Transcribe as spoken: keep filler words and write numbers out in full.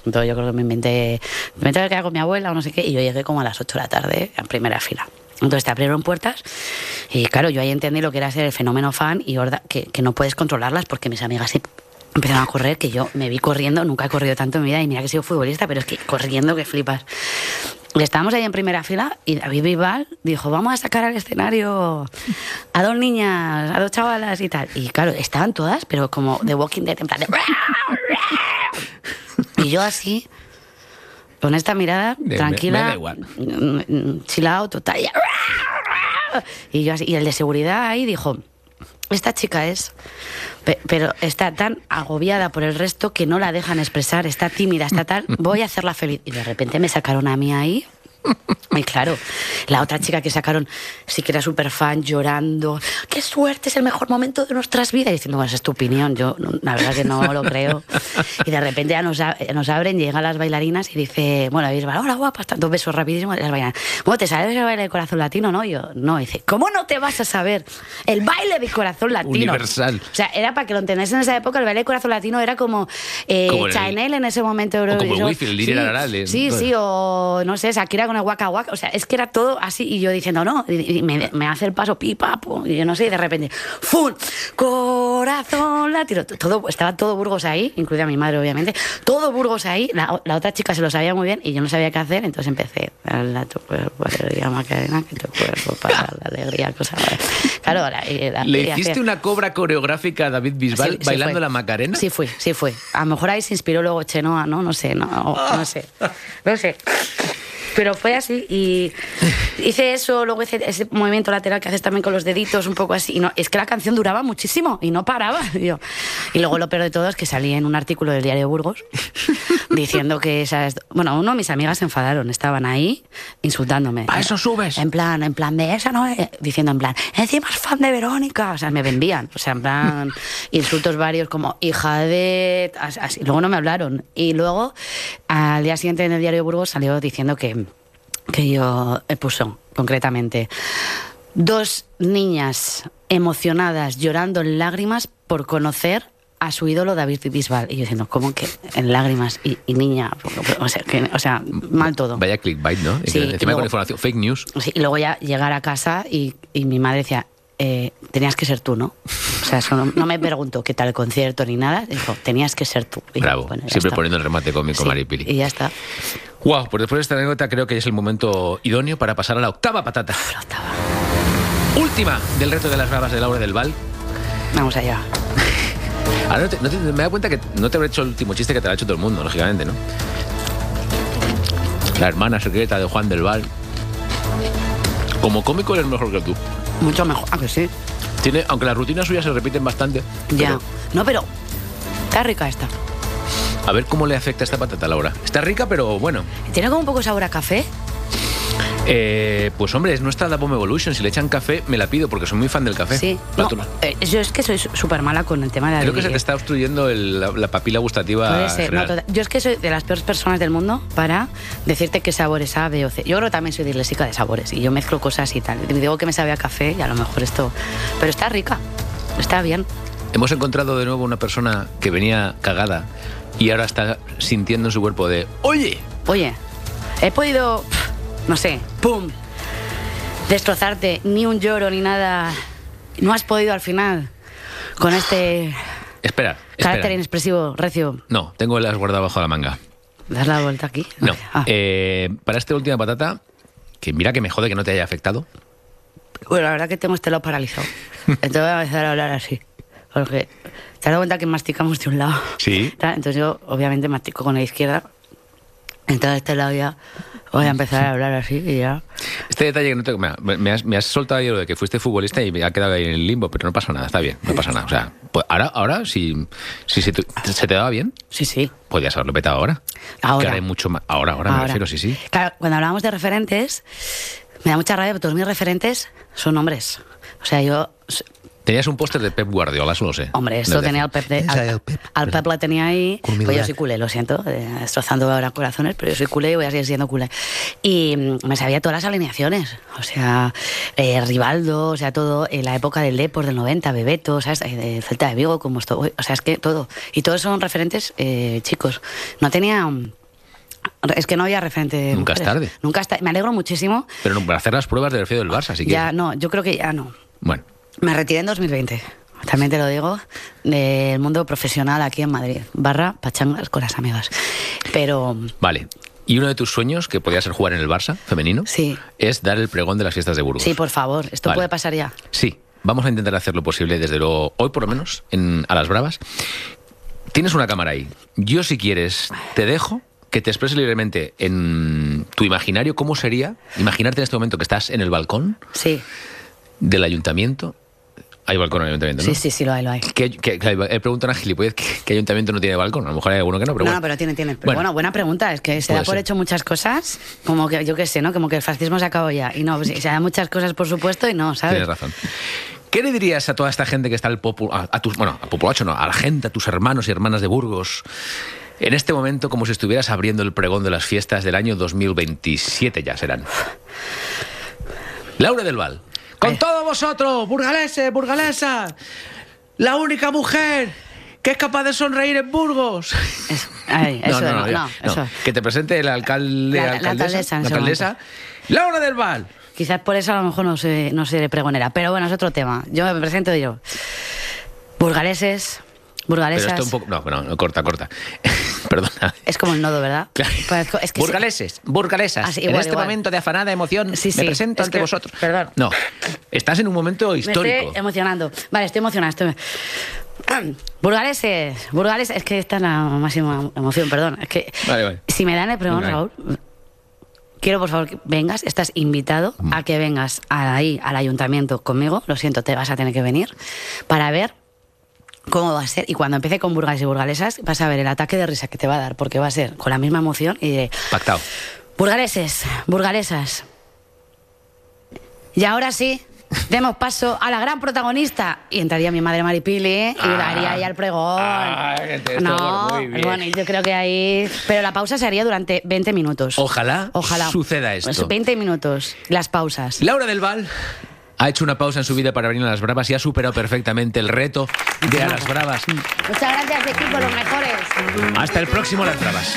Entonces yo creo que me inventé, me tengo que quedar con mi abuela o no sé qué, y yo llegué como a las ocho de la tarde en primera fila. Entonces te abrieron puertas y claro, yo ahí entendí lo que era ser el fenómeno fan y horda, que, que no puedes controlarlas porque mis amigas sí empezaron a correr, que yo me vi corriendo, nunca he corrido tanto en mi vida y mira que he sido futbolista, pero es que corriendo que flipas. Y estábamos ahí en primera fila y David Bisbal dijo, vamos a sacar al escenario a dos niñas, a dos chavalas y tal. Y claro, estaban todas, pero como The Walking Dead, en plan de... Y yo así... con esta mirada de, tranquila, me, me da igual. Chilao, total. Y yo así, y el de seguridad ahí dijo, esta chica es, pero está tan agobiada por el resto que no la dejan expresar, está tímida, está tal, voy a hacerla feliz. Y de repente me sacaron a mí ahí. Y claro, la otra chica que sacaron sí que era súper fan, llorando, qué suerte, es el mejor momento de nuestras vidas, y diciendo, bueno, esa es tu opinión, yo la verdad que no lo creo. Y de repente ya nos, nos abren, llegan las bailarinas y dice, bueno, Bisbal, hola guapas, dos besos rapidísimos, las bailarinas, bueno, ¿te sabes el baile de Corazón Latino? No, yo, no, y dice, ¿cómo no te vas a saber el baile de Corazón Latino? Universal. O sea, era para que lo entendáis en esa época, el baile de Corazón Latino era como, eh, como Chanel en ese momento. O como el wifi, el Diri sí, Arales. Sí, sí, o no sé, Shakira con el Waka Waka, o sea, es que era todo así, y yo diciendo, no, y me, me hace el paso pipa, y yo no sé, y de repente, ¡fum! Corazón Latino, todo, estaba todo Burgos ahí, incluida mi madre, obviamente, todo Burgos ahí, la, la otra chica se lo sabía muy bien, y yo no sabía qué hacer, entonces empecé, a tu cuerpo, alegría, Macarena, que tu cuerpo para la alegría, cosas. Claro, la, la, ¿Le la, hiciste hacía... una cobra coreográfica a David Bisbal sí, sí bailando fue. la Macarena? Sí fue, sí fue. A lo mejor ahí se inspiró luego Chenoa, ¿no? No sé, no, no sé, no sé. Pero fue así y hice eso, luego hice ese movimiento lateral que haces también con los deditos, un poco así. Y no, es que la canción duraba muchísimo y no paraba. Yo. Y luego lo peor de todo es que salí en un artículo del Diario de Burgos diciendo que esas... Bueno, uno de mis amigas se enfadaron, estaban ahí insultándome. ¿Para eso subes? En plan, en plan de esa, ¿no? Diciendo en plan, encima es fan de Verónica. O sea, me vendían. O sea, en plan, insultos varios como hija de... Así. Luego no me hablaron. Y luego, al día siguiente en el Diario de Burgos salió diciendo que... que yo puso concretamente dos niñas emocionadas llorando en lágrimas por conocer a su ídolo David Bisbal, y yo diciendo, ¿cómo que en lágrimas y, y niña? O sea, que, o sea, mal todo. Vaya clickbait, ¿no? Sí, encima luego, con información, fake news. Sí, y luego ya llegar a casa y, y mi madre decía, eh, tenías que ser tú, ¿no? O sea, eso no, no me preguntó qué tal el concierto ni nada, dijo, tenías que ser tú. Y bravo, bueno, siempre está. Poniendo el remate cómico, sí, Maripili. Y ya está. Wow, pues después de esta anécdota creo que es el momento idóneo para pasar a la octava patata. La octava. Última del reto de las bravas de Laura del Val. Vamos allá. Ahora no te, no te, me da cuenta que no te habré hecho el último chiste que te lo ha hecho todo el mundo, lógicamente, ¿no? La hermana secreta de Juan del Val. Como cómico eres mejor que tú. Mucho mejor, ¿a que sí? Tiene, aunque las rutinas suyas se repiten bastante. Ya. Pero, no, pero está rica esta. a ver cómo le afecta esta patata, Laura. Está rica, pero bueno. ¿Tiene como un poco sabor a café? Eh, pues hombre, es nuestra Dabome Evolution. Si le echan café, me la pido porque soy muy fan del café. Sí. No, No, eh, yo es que soy súper mala con el tema de la creo que se alergia. te está obstruyendo el, la, la papila gustativa. Puede ser. No, general. total- yo es que soy de las peores personas del mundo para decirte qué sabor es A, B o C. Yo creo que también soy disléxica de sabores y yo mezclo cosas y tal. Digo que me sabe a café y a lo mejor esto... Pero está rica, está bien. Hemos encontrado de nuevo una persona que venía cagada y ahora está sintiendo en su cuerpo de oye, Oye, he podido, no sé, pum, destrozarte, ni un lloro ni nada. No has podido al final con este espera, carácter espera. inexpresivo, recio. No, tengo las guardadas bajo la manga. ¿Das la vuelta aquí? No, Ah. eh, para esta última patata, que mira que me jode que no te haya afectado. Bueno, la verdad que tengo este lado paralizado. Entonces voy a empezar a hablar así. Porque te has dado cuenta que masticamos de un lado. Sí. Entonces yo, obviamente, mastico con la izquierda. Entonces este lado ya voy a empezar a hablar así y ya. Este detalle que no te... Me, me has, me has soltado ayer lo de que fuiste futbolista y me ha quedado ahí en el limbo, pero no pasa nada, está bien, no pasa nada. O sea, pues ahora, ahora si, si se, te, se te daba bien, Sí, sí. podías haberlo petado ahora. Ahora. Que ahora hay mucho más. Ahora, ahora, me Ahora. refiero, sí, sí. Claro, cuando hablábamos de referentes, me da mucha rabia porque todos mis referentes son hombres. O sea, yo Tenías un póster de Pep Guardiola, eso lo sé. Hombre, esto tenía al Pep. De, al, el Pep, al Pep la tenía ahí. Con Pues yo soy culé, lo siento, eh, destrozando ahora corazones, pero yo soy culé y voy a seguir siendo culé. Y mm, me sabía todas las alineaciones. O sea, eh, Rivaldo, o sea, todo, en la época del Depor del noventa, Bebeto, ¿sabes? Eh, Celta de Vigo, como esto. O sea, es que todo. Y todos son referentes eh, chicos. No tenía. Es que no había referente. Nunca mujeres. es tarde. Nunca es tarde. Me alegro muchísimo. Pero no, para hacer las pruebas del refiero del Barça, así que. Ya, no, yo creo que ya no. Bueno. Me retiré en dos mil veinte. También te lo digo, del mundo profesional aquí en Madrid, barra pachangas con las amigas. Pero... Vale. Y uno de tus sueños, que podía ser jugar en el Barça femenino, sí, es dar el pregón de las fiestas de Burgos. Sí, por favor, esto Vale. puede pasar ya. Sí, vamos a intentar hacer lo posible, desde luego, hoy por lo menos, en, a las bravas. Tienes una cámara ahí. Yo, si quieres, te dejo que te expreses libremente en tu imaginario cómo sería imaginarte en este momento que estás en el balcón Sí. del ayuntamiento. Hay balcón en el ayuntamiento, ¿no? Sí, sí, sí, lo hay, lo hay. ¿Qué, qué, qué, he preguntado a una gilipollez ¿qué, qué ayuntamiento no tiene balcón? A lo mejor hay alguno que no, pero No, bueno. no, pero tiene, tiene. Pero Bueno. bueno, buena pregunta. Es que se da Puede por ser. hecho muchas cosas, como que, yo qué sé, ¿no? Como que el fascismo se acabó ya. Y no, pues, se da muchas cosas, por supuesto, y no, ¿sabes? Tienes razón. ¿Qué le dirías a toda esta gente que está al popu, a, a tus, bueno, a populacho no, a la gente, a tus hermanos y hermanas de Burgos, en este momento como si estuvieras abriendo el pregón de las fiestas del año dos mil veintisiete ya serán? Laura del Val. Con todos vosotros, burgaleses, burgalesas, la única mujer que es capaz de sonreír en Burgos. Eso, ay, eso, no, no, ya, no, eso. Que te presente el alcalde, La- la alcaldesa, alcaldesa en la ese alcaldesa, Laura del Val. Quizás por eso a lo mejor no se, no se pregonera. Pero bueno, es otro tema. Yo me presento yo. Burgaleses, burgalesas. Pero esto un poco... No, no, no, corta, corta. Perdona. Es como el nodo, ¿verdad? Claro. Pues es que Burgaleses, burgalesas, Ah, sí, en igual, este igual. momento de afanada emoción, Sí, me sí, presento es ante que- vosotros. Perdón. No, estás en un momento Me histórico. estoy emocionando. Vale, estoy emocionada. Estoy... Burgaleses, Burgales, es que está en la máxima emoción, perdón. Es que Vale, vale. si me dan el pregón, Venga. Raúl, quiero por favor que vengas, estás invitado a que vengas ahí al ayuntamiento conmigo, lo siento, te vas a tener que venir, para ver cómo va a ser. Y cuando empiece con burgales y burgalesas, vas a ver el ataque de risa que te va a dar, porque va a ser con la misma emoción y diré, Pactado. burgaleses, burgalesas. Y ahora sí, demos paso a la gran protagonista. Y entraría mi madre Maripili y Ah. daría ahí al pregón. Ah, esto, no, muy bien. bueno, yo creo que ahí... Pero la pausa se haría durante veinte minutos. Ojalá, Ojalá. suceda esto. Pues veinte minutos, las pausas. Laura del Val ha hecho una pausa en su vida para venir a las bravas y ha superado perfectamente el reto de a las bravas. Muchas gracias, equipo, los mejores. Hasta el próximo Las Bravas.